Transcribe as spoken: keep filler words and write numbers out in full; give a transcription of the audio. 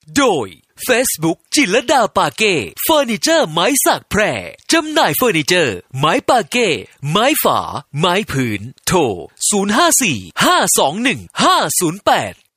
โดย Facebook จิรดาปาเก้เฟอร์นิเจอร์ไม้สักแพร่จำหน่ายเฟอร์นิเจอร์ไม้ปาเก้ไม้ฝาไม้ผืนโทรศูนย์ ห้า สี่ ห้า สอง หนึ่ง ห้า ศูนย์ แปด